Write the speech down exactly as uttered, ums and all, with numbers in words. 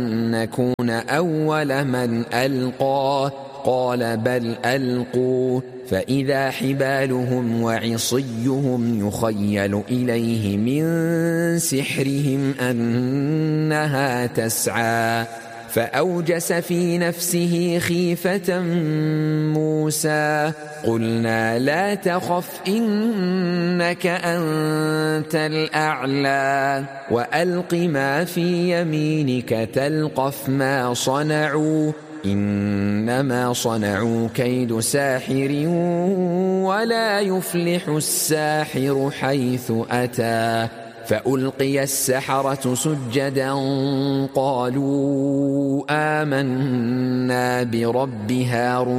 نكون أول من ألقى قال بل ألقوا فإذا حبالهم وعصيهم يخيل إليه من سحرهم أنها تسعى فأوجس في نفسه خيفة موسى قلنا لا تخف إنك أنت الأعلى وألق ما في يمينك تلقف ما صنعوا إنما صنعوا كيد ساحر ولا يفلح الساحر حيث أتى فألقي السحرة سجدا قالوا آمنا برب هارون